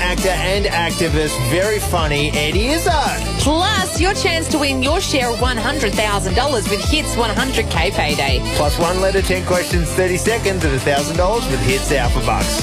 actor and activist, very funny Eddie Izzard. Plus, your chance to win your share of $100,000 with Hits 100K Payday. Plus 1 letter, 10 questions, 30 seconds at $1,000 with Hits Alpha Bucks.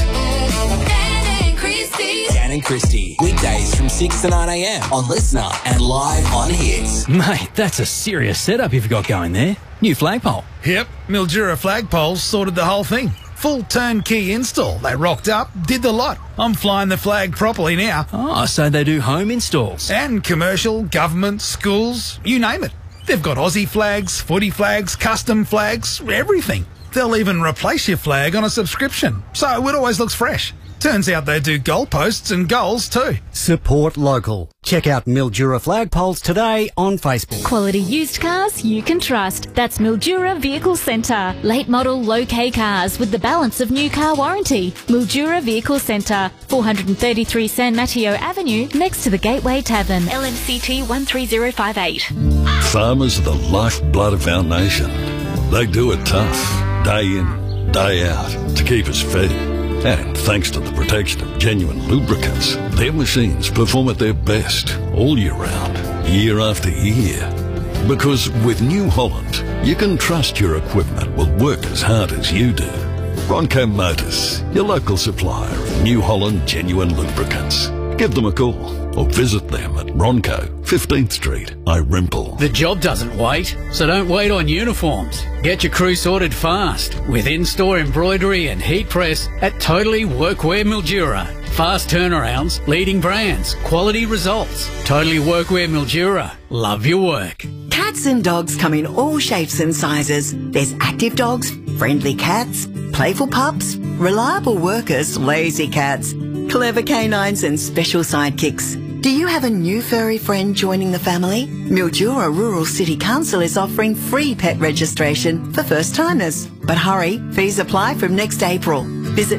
Dan and Christy, weekdays from 6 to 9 a.m. on Listener and live on Hits. Mate, that's a serious setup you've got going there. New flagpole. Yep, Mildura Flagpoles sorted the whole thing. Full turnkey install. They rocked up, did the lot. I'm flying the flag properly now. Oh, so they do home installs. And commercial, government, schools, you name it. They've got Aussie flags, footy flags, custom flags, everything. They'll even replace your flag on a subscription, so it always looks fresh. Turns out they do goalposts and goals too. Support local. Check out Mildura Flagpoles today on Facebook. Quality used cars you can trust. That's Mildura Vehicle Centre. Late model, low K cars with the balance of new car warranty. Mildura Vehicle Centre, 433 San Mateo Avenue, next to the Gateway Tavern. LMCT 13058. Farmers are the lifeblood of our nation. They do it tough, day in, day out, to keep us fed. And thanks to the protection of genuine lubricants, their machines perform at their best all year round, year after year. Because with New Holland, you can trust your equipment will work as hard as you do. Ronco Motors, your local supplier of New Holland genuine lubricants. Give them a call or visit them at Ronco, 15th Street, Irimple. The job doesn't wait, so don't wait on uniforms. Get your crew sorted fast with in-store embroidery and heat press at Totally Workwear Mildura. Fast turnarounds, leading brands, quality results. Totally Workwear Mildura. Love your work. Cats and dogs come in all shapes and sizes. There's active dogs, friendly cats, playful pups, reliable workers, lazy cats, clever canines and special sidekicks. Do you have a new furry friend joining the family? Mildura Rural City Council is offering free pet registration for first-timers. But hurry, fees apply from next April. Visit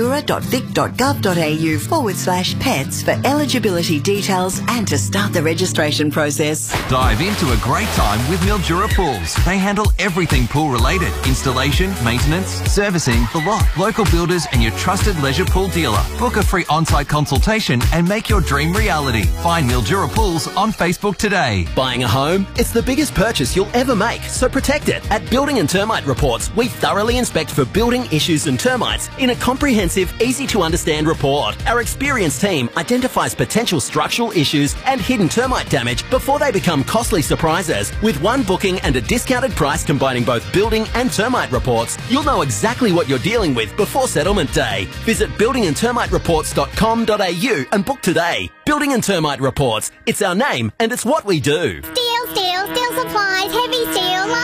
mildura.vic.gov.au/pets for eligibility details and to start the registration process. Dive into a great time with Mildura Pools. They handle everything pool related. Installation, maintenance, servicing, the lot. Local builders and your trusted leisure pool dealer. Book a free on-site consultation and make your dream reality. Find Mildura Pools on Facebook today. Buying a home? It's the biggest purchase you'll ever make, so protect it. At Building and Termite Reports, we thoroughly inspect for building issues and termites in a comprehensive, easy-to-understand report. Our experienced team identifies potential structural issues and hidden termite damage before they become costly surprises. With one booking and a discounted price combining both building and termite reports, you'll know exactly what you're dealing with before settlement day. Visit buildingandtermitereports.com.au and book today. Building and Termite Reports. It's our name and it's what we do. Steel supplies, heavy steel.